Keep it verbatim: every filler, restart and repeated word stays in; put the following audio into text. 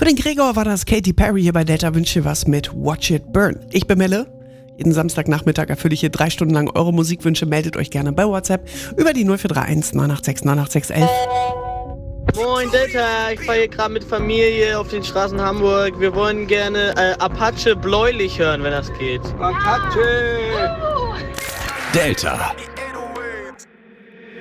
Für den Gregor war das Katy Perry hier bei Delta Wünsche was mit Watch It Burn. Ich bin Melle. Jeden Samstagnachmittag erfülle ich hier drei Stunden lang eure Musikwünsche. Meldet euch gerne bei WhatsApp über die null vier drei eins neun acht sechs neun acht sechs eins. Moin Delta, ich fahre hier gerade mit Familie auf den Straßen Hamburg. Wir wollen gerne äh, Apache bläulich hören, wenn das geht. Apache! Delta.